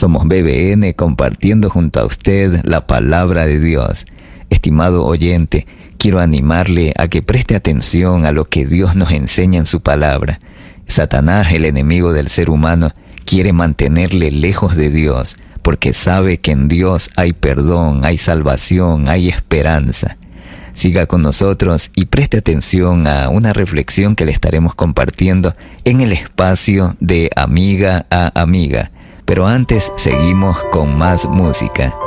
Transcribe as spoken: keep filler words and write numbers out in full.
Somos B B N compartiendo junto a usted la palabra de Dios. Estimado oyente, quiero animarle a que preste atención a lo que Dios nos enseña en su palabra. Satanás, el enemigo del ser humano, quiere mantenerle lejos de Dios, porque sabe que en Dios hay perdón, hay salvación, hay esperanza. Siga con nosotros y preste atención a una reflexión que le estaremos compartiendo en el espacio de Amiga a Amiga. Pero antes seguimos con más música.